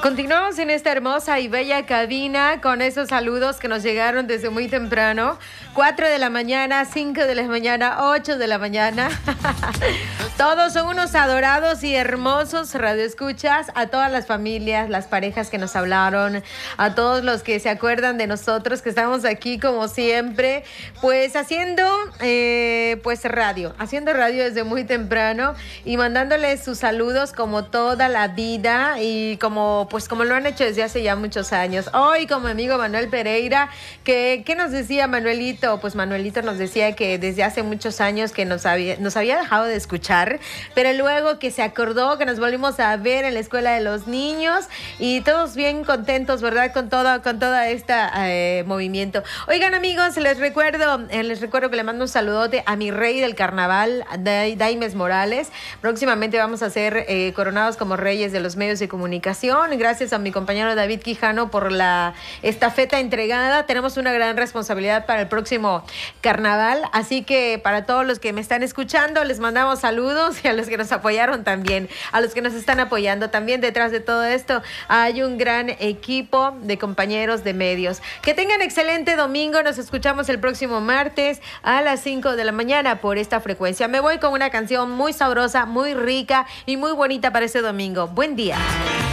Continuamos en esta hermosa y bella cabina con esos saludos que nos llegaron desde muy temprano. 4 de la mañana, 5 de la mañana, 8 de la mañana. Todos son unos adorados y hermosos radioescuchas. A todas las familias, las parejas que nos hablaron, a todos los que se acuerdan de nosotros, que estamos aquí como siempre, pues haciendo haciendo radio desde muy temprano y mandándoles sus saludos como toda la vida y como lo han hecho desde hace ya muchos años. Hoy con mi amigo Manuel Pereira, ¿qué nos decía Manuelito? Pues Manuelito nos decía que desde hace muchos años que nos había dejado de escuchar, pero luego que se acordó que nos volvimos a ver en la escuela de los niños y todos bien contentos, ¿verdad? Con todo este movimiento. Oigan, amigos, les recuerdo que le mando un saludote a mi rey del carnaval, Daimes Morales. Próximamente vamos a ser coronados como reyes de los medios de comunicación. Gracias a mi compañero David Quijano por la estafeta entregada. Tenemos una gran responsabilidad para el próximo carnaval, así que para todos los que me están escuchando les mandamos saludos y a los que nos apoyaron también, a los que nos están apoyando también. Detrás de todo esto hay un gran equipo de compañeros de medios. Que tengan excelente domingo. Nos escuchamos el próximo martes a las 5 de la mañana por esta frecuencia. Me voy con una canción muy sabrosa, muy rica y muy bonita para este domingo. Buen día.